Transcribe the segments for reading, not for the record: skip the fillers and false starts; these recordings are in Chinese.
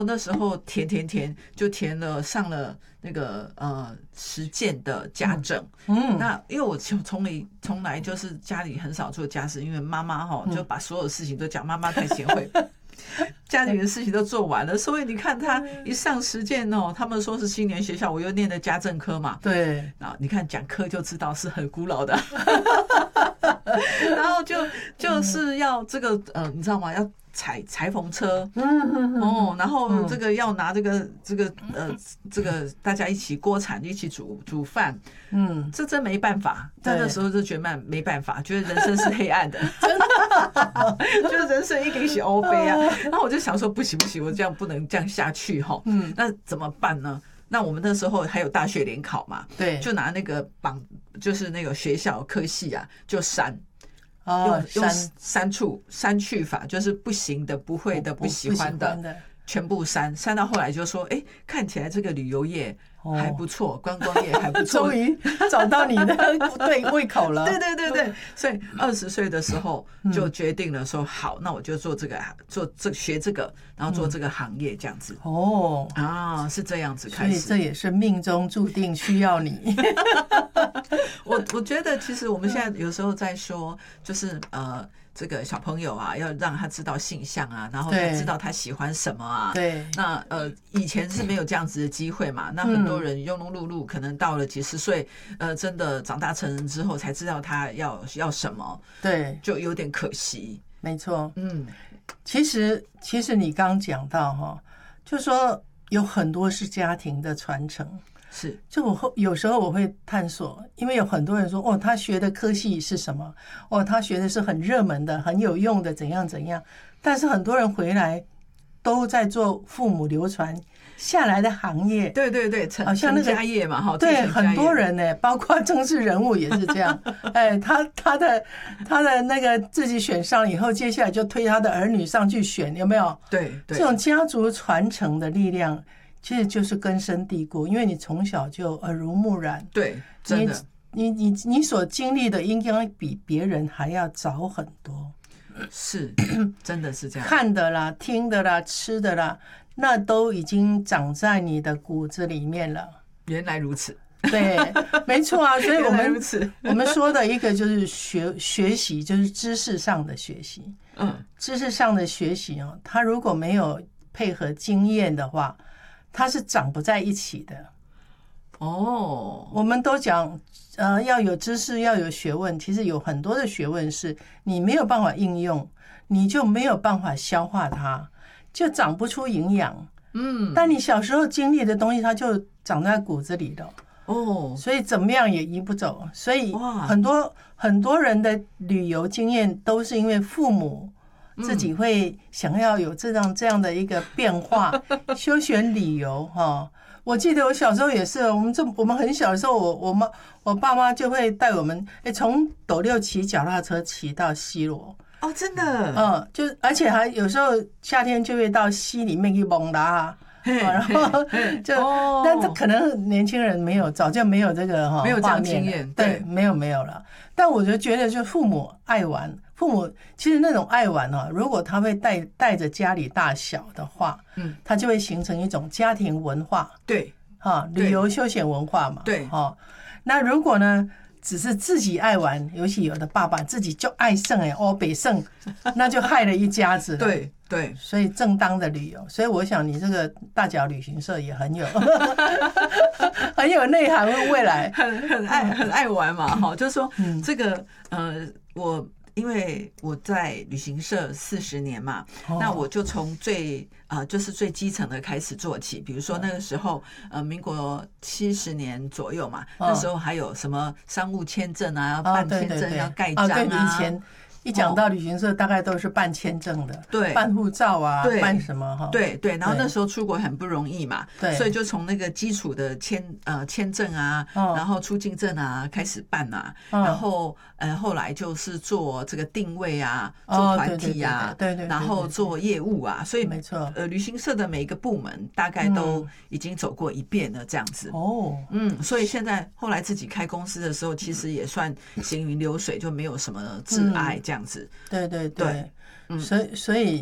那时候填就填了上了那个实践的家政。那因为我从来就是家里很少做家事，因为妈妈就把所有事情都讲妈妈太贤惠。家里的事情都做完了，所以你看他一上实践他们说是青年学校，我又念的家政科嘛， 对， 你看讲课就知道是很古老的。然后就是要这个你知道吗？要裁缝车，然后这个要拿这个大家一起锅铲一起煮饭，这真没办法，在那时候就觉得没办法，觉得人生是黑暗的，真的，就是人生一定是欧杯啊。然后我就想说，不行，我这样不能这样下去哈，那怎么办呢？那我们那时候还有大学联考嘛， 对， 就拿那个就是那个学校科系啊，就删。用删去法，就是不行的、不会的、不喜欢的，全部删到后来就说，看起来这个旅游业还不错，观光业还不错， 终于找到你的对胃口了。 对，所以20岁的时候就决定了说，好，那我就学这个，然后做这个行业这样子。是这样子开始， 所以这也是命中注定需要你。 我觉得其实我们现在有时候在说，就是这个小朋友啊，要让他知道性向啊，然后他知道他喜欢什么啊。 对。 那以前是没有这样子的机会嘛，那很多人庸庸碌碌，可能到了几十岁，真的长大成人之后才知道他要什么。 对。 就有点可惜。 没错。其实你刚讲到就说有很多是家庭的传承。 是， 就有时候我会探索，因为有很多人说他学的科系是什么，他学的是很热门的、很有用的，怎样，但是很多人回来都在做父母流传下来的行业。 对，像那个家业嘛， 对，很多人呢，包括政治人物也是这样。他的那个自己选上以后，接下来就推他的儿女上去选，有没有？ 对， 这种家族传承的力量。其实就是根深蒂固，因为你从小就耳濡目染。 对，真的， 你所经历的应该比别人还要早很多。 是，真的是这样。 看的啦，听的啦，吃的啦，那都已经长在你的骨子里面了。 原来如此。 对，没错啊。所以我们说的一个就是学习，就是知识上的学习。知识上的学习它如果没有配合经验的话，它是长不在一起的。我们都讲要有知识，要有学问，其实有很多的学问是你没有办法应用，你就没有办法消化它，就长不出营养。但你小时候经历的东西，它就长在骨子里了。所以怎么样也移不走。所以很多人的旅游经验都是因为父母自己会想要有这样的一个变化，休闲旅游我记得我小时候也是，我们很小的时候，我爸妈就会带我们从斗六骑脚踏车骑到西螺。 真的。 就而且还有时候夏天就会到溪里面去蒙拉。然后但是可能年轻人早就没有这个没有这样经验。 对，没有了。但我就觉得，就父母爱玩。父母其实那种爱玩如果他会带着家里大小的话，他就会形成一种家庭文化。 对， 旅游休闲文化嘛。 对， 那如果呢，只是自己爱玩，尤其有的爸爸自己就爱胜北胜，那就害了一家子了。 对， 所以正当的旅游，所以我想你这个大脚旅行社也很有很有内涵，未来很爱玩嘛。就是说这个因为我在旅行社40年嘛，那我就从就是最基层的开始做起。比如说那个时候民国70年左右嘛，那时候还有什么商务签证啊，要办签证，要盖章啊。 以前一讲到旅行社，大概都是办签证的， 对， 办护照啊，办什么对，然后那时候出国很不容易嘛，对，所以就从那个基础的签证啊，然后出境证啊开始办啊，然后后来就是做这个定位啊，做团体啊，对，然后做业务啊，所以没错， 旅行社的每一个部门大概都已经走过一遍了，这样子。所以现在后来自己开公司的时候，其实也算行云流水，就没有什么挚爱这样子。 对，所以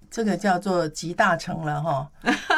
这个叫做集大成了哈。